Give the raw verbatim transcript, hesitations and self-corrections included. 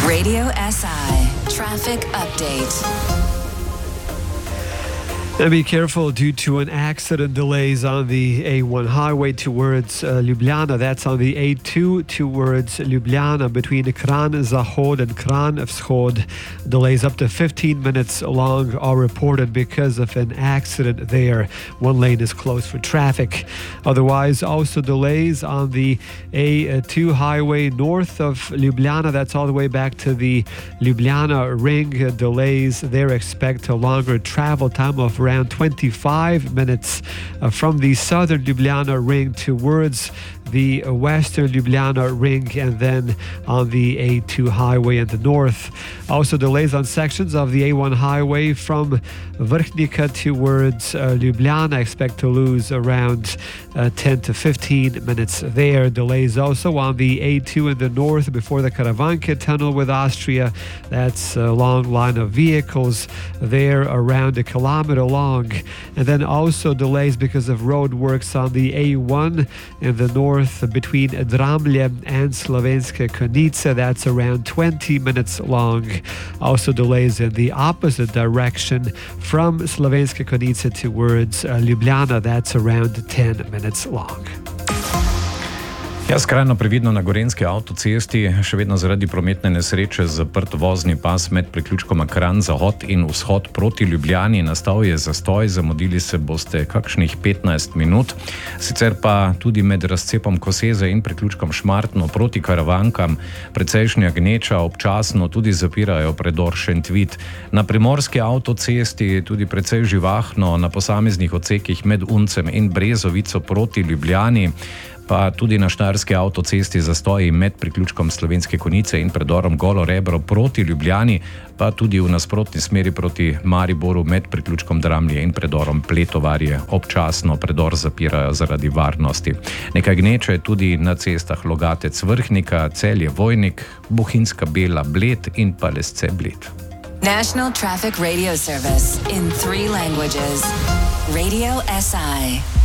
Radio S I Traffic Update. And be careful due to an accident, delays on the A one highway towards uh, Ljubljana. That's on the A two towards Ljubljana between Kran Zahod and Kran Vzhod. Delays up to fifteen minutes long are reported because of an accident there. One lane is closed for traffic. Otherwise, also delays on the A two highway north of Ljubljana. That's all the way back to the Ljubljana ring. Delays there, expect a longer travel time of around twenty-five minutes uh, from the southern Ljubljana ring towards the western Ljubljana ring, and then on the A two highway in the north. Also delays on sections of the A one highway from Vrhnika towards uh, Ljubljana. Expect to lose around uh, ten to fifteen minutes there. Delays also on the A two in the north before the Karavanke tunnel with Austria. That's a long line of vehicles there, around a kilometer long. And then also delays because of road works on the A one in the north between Dramlje and Slovenske Konjice. That's around twenty minutes long. Also delays in the opposite direction from Slovenske Konjice towards uh, Ljubljana. That's around ten minutes long. Ja, skrajno previdno na gorenjski avtocesti, še vedno zaradi prometne nesreče zaprt vozni pas med priključkoma Kran Zahod in Vzhod proti Ljubljani. Nastal je zastoj, zamudili se boste kakšnih petnajst minut. Sicer pa tudi med razcepom Koseze in priključkom Šmartno proti Karavankam precejšnja gneča, občasno tudi zapirajo predor Šentvit. Na primorski avtocesti tudi precej živahno na posameznih odsekih med Uncem in Brezovico proti Ljubljani, pa tudi na štajerski avtocesti zastoji med priključkom Slovenske Konjice in predorom Golo Rebro proti Ljubljani, pa tudi v nasprotni smeri proti Mariboru med priključkom Dramlje in predorom Pletovarje. Občasno predor zapirajo zaradi varnosti. Nekaj gneče je tudi na cestah Logatec Vrhnika, Celje Vojnik, Bohinjska Bela Bled in pa Lesce Bled. National Traffic Radio Service in three languages. Radio S I.